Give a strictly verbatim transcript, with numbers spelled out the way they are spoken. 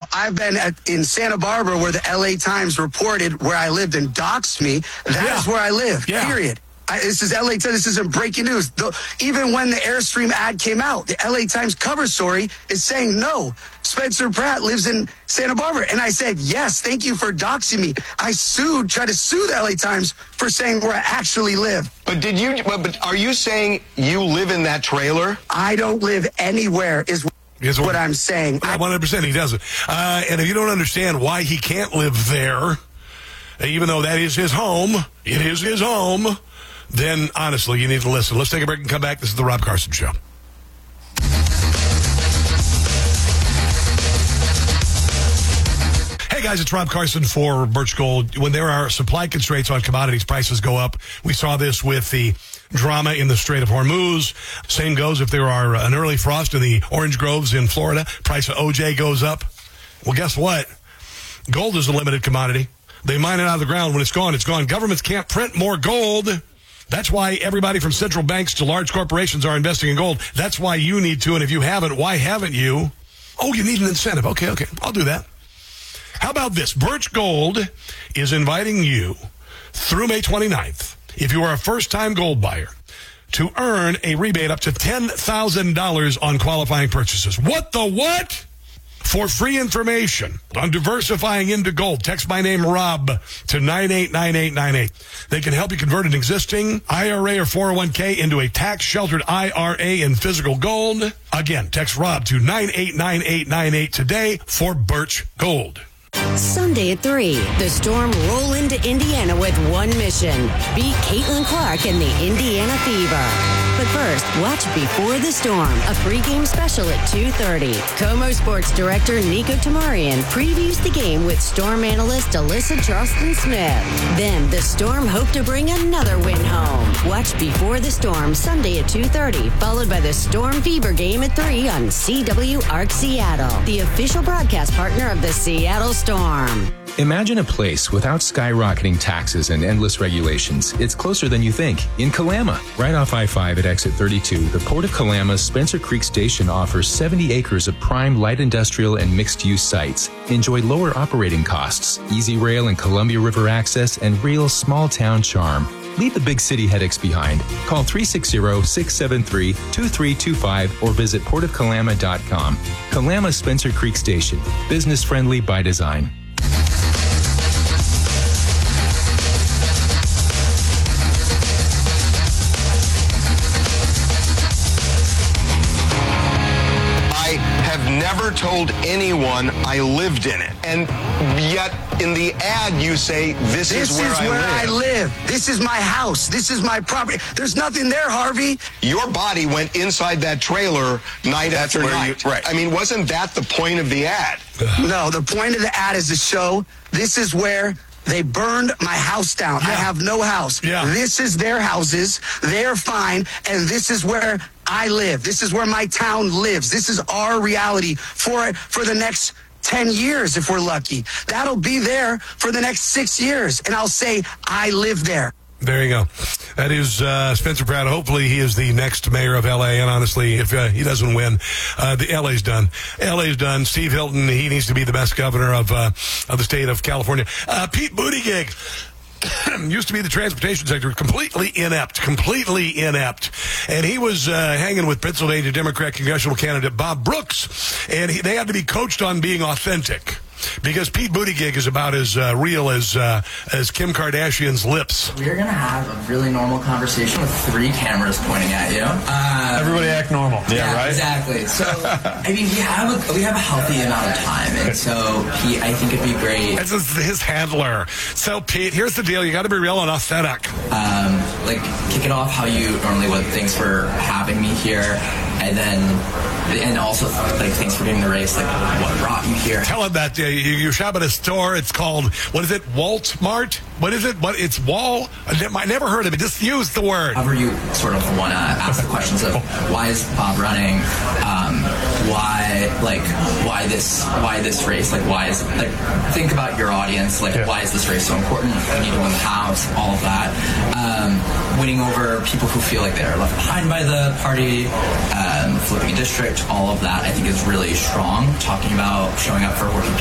I've been at, in Santa Barbara where the L A Times reported where I lived and doxed me. That Yeah. is where I live, Yeah. period. I, this is L A Times. This isn't breaking news. The, even when the Airstream ad came out, the L A Times cover story is saying, no, Spencer Pratt lives in Santa Barbara. And I said, yes, thank you for doxing me. I sued, tried to sue the L A Times for saying where I actually live. But did you, but, but are you saying you live in that trailer? I don't live anywhere is Is what I'm saying. Yeah, one hundred percent he doesn't. Uh, and if you don't understand why he can't live there, even though that is his home, it is his home, then honestly, you need to listen. Let's take a break and come back. This is the Rob Carson Show. Hey guys, it's Rob Carson for Birch Gold. When there are supply constraints on commodities, prices go up. We saw this with the drama in the Strait of Hormuz. Same goes if there are an early frost in the orange groves in Florida. Price of O J goes up. Well, guess what? Gold is a limited commodity. They mine it out of the ground. When it's gone, it's gone. Governments can't print more gold. That's why everybody from central banks to large corporations are investing in gold. That's why you need to, and if you haven't, why haven't you? Oh, you need an incentive. Okay, okay, I'll do that. How about this? Birch Gold is inviting you through May twenty-ninth, if you are a first-time gold buyer, to earn a rebate up to ten thousand dollars on qualifying purchases. What the what? For free information on diversifying into gold, text my name, Rob, to nine eight nine eight nine eight. They can help you convert an existing I R A or four oh one k into a tax-sheltered I R A in physical gold. Again, text Rob to nine eight nine eight nine eight today for Birch Gold. Sunday at three, the Storm roll into Indiana with one mission. Beat Caitlin Clark and the Indiana Fever. But first, watch Before the Storm, a pregame special at two thirty. Como Sports Director Nico Tamarian previews the game with Storm analyst Alyssa Charleston-Smith. Then, the Storm hope to bring another win home. Watch Before the Storm Sunday at two thirty, followed by the Storm Fever game at three on C W Arc Seattle, the official broadcast partner of the Seattle Storm. Imagine a place without skyrocketing taxes and endless regulations. It's closer than you think. In Kalama, right off I five at exit thirty-two, the Port of Kalama's Spencer Creek Station offers seventy acres of prime light industrial and mixed-use sites. Enjoy lower operating costs, easy rail and Columbia River access, and real small-town charm. Leave the big city headaches behind. Call three six zero, six seven three, two three two five or visit port of kalama dot com. Kalama Spencer Creek Station. Business-friendly by design. Never told anyone I lived in it. And yet, in the ad, you say, this, This is where, is I, where live. I live. This is my house. This is my property. There's nothing there, Harvey. Your body went inside that trailer night That's after where night. you- right. I mean, wasn't that the point of the ad? No, the point of the ad is to show this is where they burned my house down. I Yeah. have no house. Yeah. This is their houses. They're fine. And this is where I live. This is where my town lives. This is our reality for for the next ten years, if we're lucky. That'll be there for the next six years. And I'll say, I live there. There you go. That is uh, Spencer Pratt. Hopefully he is the next mayor of L A. And honestly, if uh, he doesn't win, uh, the L A's done. L A's done. Steve Hilton, he needs to be the best governor of uh, of the state of California. Uh, Pete Buttigieg used to be the transportation secretary, completely inept, completely inept. And he was uh, hanging with Pennsylvania Democrat congressional candidate Bob Brooks. And he, they had to be coached on being authentic. Because Pete Buttigieg is about as uh, real as uh, as Kim Kardashian's lips. We're going to have a really normal conversation with three cameras pointing at you. Uh, Everybody act normal. Yeah, yeah, right? Exactly. So, I mean, we have a we have a healthy amount of time, and so Pete, I think it'd be great. This is his handler. So, Pete, here's the deal. You got to be real and authentic. Um, like, kick it off how you normally would. Thanks for having me here, and then, and also, like, thanks for getting the race. Like, what brought you here? Tell him that uh, you, you shop at a store. It's called, what is it, Walt Mart? What is it? What It's Wall? I never, I never heard of it. Just use the word. However you sort of want to ask the questions of why is Bob running? Um, why, like, why this, why this race? Like, why is, like, think about your audience. Like, Yeah. why is this race so important? We need to win the House, all of that. Um, winning over people who feel like they're left behind by the party, um, flipping a district, all of that, I think is really strong. Talking about showing up for working people.